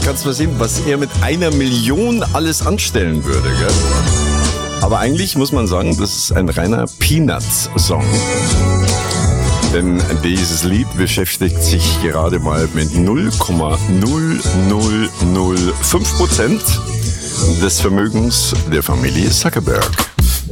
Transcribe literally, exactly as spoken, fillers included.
kannst du mal sehen, was er mit einer Million alles anstellen würde, gell? Aber eigentlich muss man sagen, das ist ein reiner Peanuts-Song. Denn dieses Lied beschäftigt sich gerade mal mit null Komma null null null fünf Prozent des Vermögens der Familie Zuckerberg.